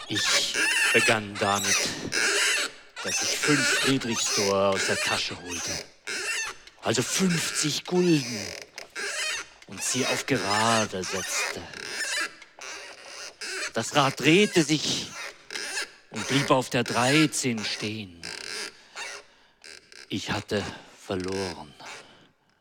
Ich begann damit, dass ich 5 Friedrichsdor aus der Tasche holte. Also 50 Gulden. Und sie auf gerade setzte. Das Rad drehte sich und blieb auf der 13 stehen. Ich hatte verloren.